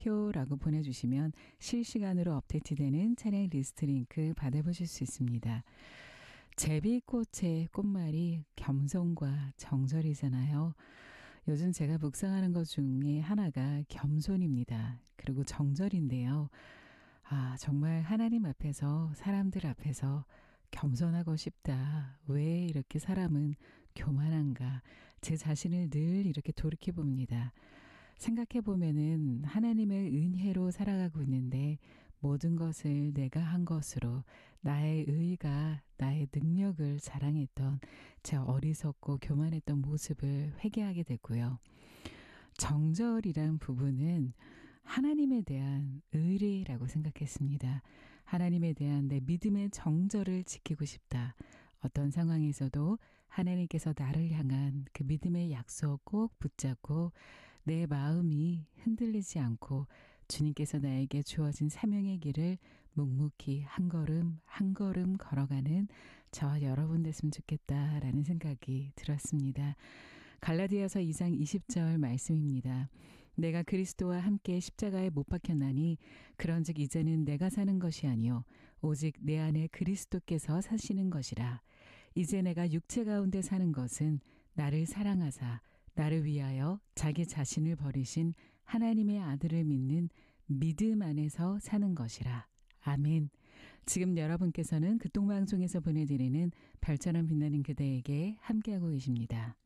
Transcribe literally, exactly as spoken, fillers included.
표라고 보내주시면 실시간으로 업데이트되는 차량 리스트 링크 받아보실 수 있습니다. 제비꽃의 꽃말이 겸손과 정절이잖아요. 요즘 제가 묵상하는 것 중에 하나가 겸손입니다. 그리고 정절인데요. 아, 정말 하나님 앞에서, 사람들 앞에서 겸손하고 싶다. 왜 이렇게 사람은 교만한가? 제 자신을 늘 이렇게 돌이켜 봅니다. 생각해 보면은 하나님의 은혜로 살아가고 있는데 모든 것을 내가 한 것으로 나의 의가, 나의 능력을 자랑했던 제 어리석고 교만했던 모습을 회개하게 되고요. 정절이란 부분은 하나님에 대한 의리라고 생각했습니다. 하나님에 대한 내 믿음의 정절을 지키고 싶다. 어떤 상황에서도 하나님께서 나를 향한 그 믿음의 약속 꼭 붙잡고 내 마음이 흔들리지 않고 주님께서 나에게 주어진 사명의 길을 묵묵히 한 걸음 한 걸음 걸어가는 저와 여러분 됐으면 좋겠다라는 생각이 들었습니다. 갈라디아서 이 장 이십 절 말씀입니다. 내가 그리스도와 함께 십자가에 못 박혔나니 그런즉 이제는 내가 사는 것이 아니요 오직 내 안에 그리스도께서 사시는 것이라. 이제 내가 육체 가운데 사는 것은 나를 사랑하사 나를 위하여 자기 자신을 버리신 하나님의 아들을 믿는 믿음 안에서 사는 것이라. 아멘. 지금 여러분께서는 극동방송에서 보내드리는 별처럼 빛나는 그대에게 함께하고 계십니다.